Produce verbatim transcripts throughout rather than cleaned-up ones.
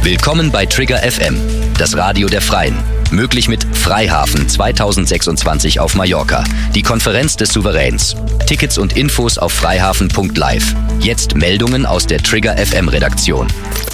Willkommen bei Trigger F M, das Radio der Freien. Möglich mit Freihafen zweitausendsechsundzwanzig auf Mallorca, die Konferenz des Souveräns. Tickets und Infos auf freihafen punkt live. Jetzt Meldungen aus der Trigger F M Redaktion.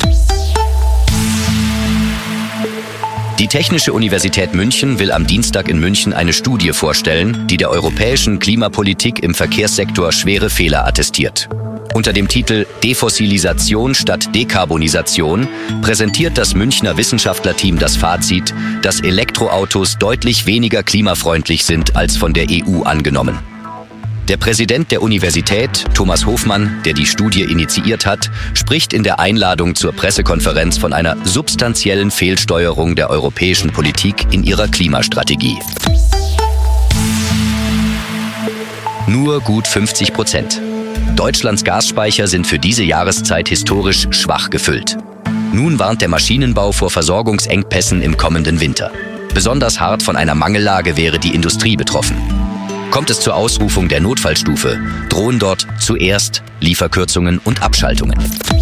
Die Technische Universität München will am Dienstag in München eine Studie vorstellen, die der europäischen Klimapolitik im Verkehrssektor schwere Fehler attestiert. Unter dem Titel Defossilisation statt Dekarbonisation präsentiert das Münchner Wissenschaftlerteam das Fazit, dass Elektroautos deutlich weniger klimafreundlich sind als von der E U angenommen. Der Präsident der Universität, Thomas Hofmann, der die Studie initiiert hat, spricht in der Einladung zur Pressekonferenz von einer substanziellen Fehlsteuerung der europäischen Politik in ihrer Klimastrategie. Nur gut fünfzig Prozent. Deutschlands Gasspeicher sind für diese Jahreszeit historisch schwach gefüllt. Nun warnt der Maschinenbau vor Versorgungsengpässen im kommenden Winter. Besonders hart von einer Mangellage wäre die Industrie betroffen. Kommt es zur Ausrufung der Notfallstufe, drohen dort zuerst Lieferkürzungen und Abschaltungen.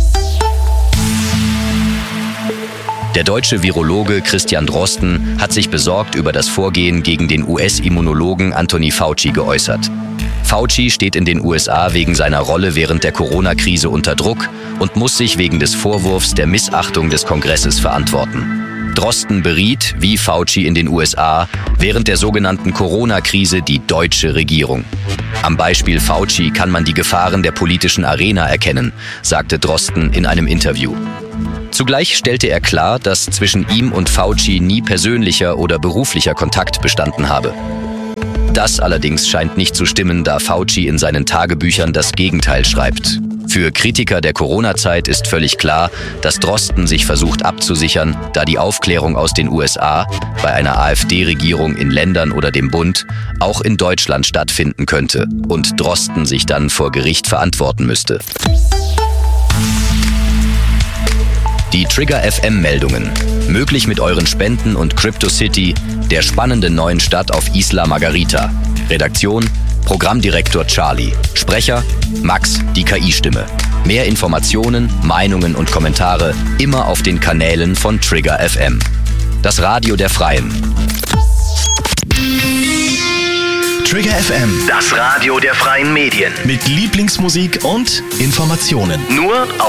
Der deutsche Virologe Christian Drosten hat sich besorgt über das Vorgehen gegen den U S-Immunologen Anthony Fauci geäußert. Fauci steht in den U S A wegen seiner Rolle während der Corona-Krise unter Druck und muss sich wegen des Vorwurfs der Missachtung des Kongresses verantworten. Drosten beriet, wie Fauci in den U S A, während der sogenannten Corona-Krise die deutsche Regierung. Am Beispiel Fauci kann man die Gefahren der politischen Arena erkennen, sagte Drosten in einem Interview. Zugleich stellte er klar, dass zwischen ihm und Fauci nie persönlicher oder beruflicher Kontakt bestanden habe. Das allerdings scheint nicht zu stimmen, da Fauci in seinen Tagebüchern das Gegenteil schreibt. Für Kritiker der Corona-Zeit ist völlig klar, dass Drosten sich versucht abzusichern, da die Aufklärung aus den U S A bei einer AfD-Regierung in Ländern oder dem Bund auch in Deutschland stattfinden könnte und Drosten sich dann vor Gericht verantworten müsste. Die Trigger F M-Meldungen. Möglich mit euren Spenden und CryptoCity, der spannenden neuen Stadt auf Isla Margarita. Redaktion: Programmdirektor Charlie. Sprecher: Max, die K I-Stimme. Mehr Informationen, Meinungen und Kommentare immer auf den Kanälen von Trigger F M. Das Radio der Freien. Trigger F M, das Radio der freien Medien. mit Lieblingsmusik und Informationen. Nur auf